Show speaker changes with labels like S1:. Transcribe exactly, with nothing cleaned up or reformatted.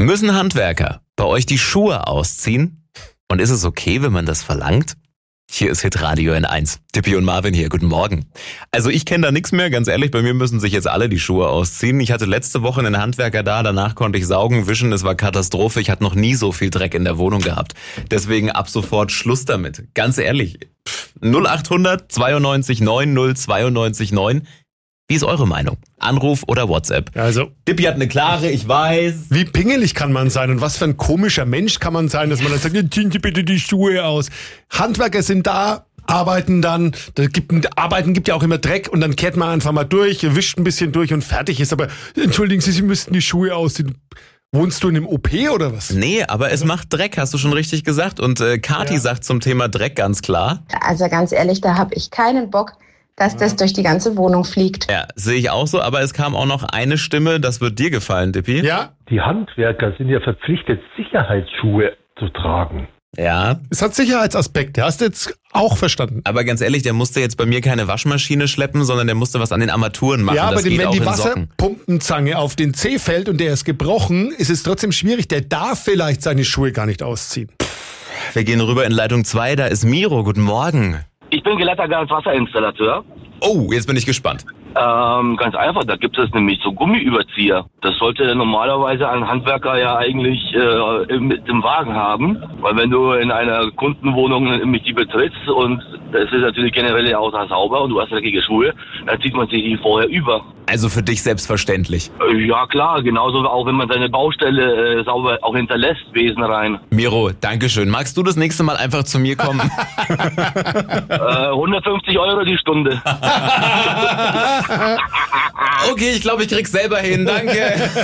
S1: Müssen Handwerker bei euch die Schuhe ausziehen? Und ist es okay, wenn man das verlangt? Hier ist Hitradio N eins. Dippy und Marvin hier, guten Morgen. Also ich kenne da nichts mehr, ganz ehrlich, bei mir müssen sich jetzt alle die Schuhe ausziehen. Ich hatte letzte Woche einen Handwerker da, danach konnte ich saugen, wischen, es war Katastrophe. Ich hatte noch nie so viel Dreck in der Wohnung gehabt. Deswegen ab sofort Schluss damit. Ganz ehrlich, null acht hundert zweiundneunzig neun null zweiundneunzig neun. Wie ist eure Meinung? Anruf oder WhatsApp?
S2: Also,
S1: Dippy hat eine klare, ich weiß.
S2: wie pingelig kann man sein und was für ein komischer Mensch kann man sein, dass man dann sagt, ziehen Sie bitte die Schuhe aus. Handwerker sind da, arbeiten dann, da gibt, arbeiten gibt ja auch immer Dreck und dann kehrt man einfach mal durch, wischt ein bisschen durch und fertig ist. Aber entschuldigen Sie, Sie müssten die Schuhe ausziehen. Wohnst du in einem O P oder was?
S1: Nee, aber es macht Dreck, hast du schon richtig gesagt. Und äh, Kathi
S2: Ja.
S1: sagt zum Thema Dreck ganz klar.
S3: Also ganz ehrlich, da habe ich keinen Bock, dass das durch die ganze Wohnung fliegt.
S1: Ja, sehe ich auch so, aber es kam auch noch eine Stimme, das wird dir gefallen, Dippy.
S2: Ja,
S4: Die Handwerker sind ja verpflichtet, Sicherheitsschuhe zu tragen.
S1: Ja,
S2: es hat Sicherheitsaspekte. Hast du jetzt auch verstanden?
S1: aber ganz ehrlich, der musste jetzt bei mir keine Waschmaschine schleppen, sondern der musste was an den Armaturen machen.
S2: Ja, aber
S1: das
S2: dem,
S1: geht
S2: wenn
S1: auch
S2: die
S1: in Socken.
S2: Wasserpumpenzange auf den Zeh fällt und der ist gebrochen, ist es trotzdem schwierig. Der darf vielleicht seine Schuhe gar nicht ausziehen.
S1: Wir gehen rüber in Leitung zwei, da ist Miro, guten Morgen.
S5: Ich bin gelehrter Gaswasserinstallateur.
S1: Oh, jetzt bin ich gespannt.
S5: Ähm, ganz einfach, da gibt es nämlich so Gummiüberzieher. Das sollte normalerweise ein Handwerker ja eigentlich äh, mit dem Wagen haben. Weil wenn du in einer Kundenwohnung nämlich die betrittst und es ist natürlich generell ja auch da sauber und du hast dreckige Schuhe, dann zieht man sich die vorher über.
S1: Also für dich selbstverständlich.
S5: Äh, ja klar, genauso auch wenn man seine Baustelle äh, sauber auch hinterlässt, Wesen rein.
S1: Miro, dankeschön. Magst du das nächste Mal einfach zu mir kommen?
S5: Äh, hundertfünfzig Euro die Stunde.
S1: Okay, ich glaube, ich krieg's selber hin. Danke.